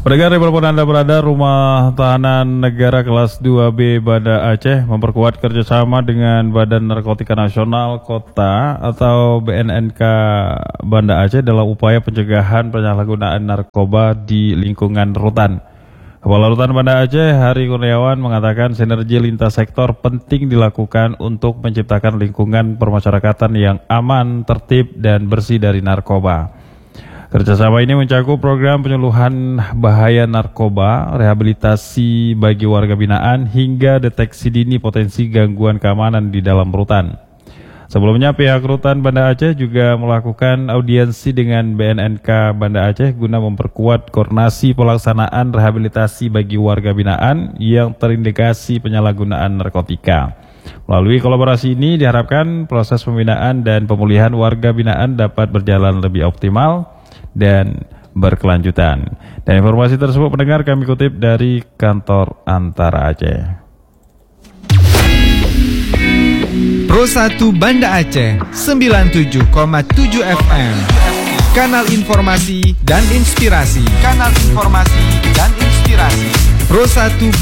Pendengar dimanapun Anda berada, Rumah Tahanan Negara Kelas 2B Banda Aceh memperkuat kerjasama dengan Badan Narkotika Nasional Kota atau BNNK Banda Aceh dalam upaya pencegahan penyalahgunaan narkoba di lingkungan rutan. Kepala Rutan Banda Aceh, Hari Kurniawan, mengatakan sinergi lintas sektor penting dilakukan untuk menciptakan lingkungan permasyarakatan yang aman, tertib, dan bersih dari narkoba. Kerjasama ini mencakup program penyuluhan bahaya narkoba, rehabilitasi bagi warga binaan, hingga deteksi dini potensi gangguan keamanan di dalam rutan. Sebelumnya pihak Rutan Banda Aceh juga melakukan audiensi dengan BNNK Banda Aceh guna memperkuat koordinasi pelaksanaan rehabilitasi bagi warga binaan yang terindikasi penyalahgunaan narkotika. Melalui kolaborasi ini diharapkan proses pembinaan dan pemulihan warga binaan dapat berjalan lebih optimal dan berkelanjutan. Dan informasi tersebut pendengar kami kutip dari Kantor Antara Aceh. Pro 1 Banda Aceh 97,7 FM. Kanal informasi dan inspirasi. Pro 1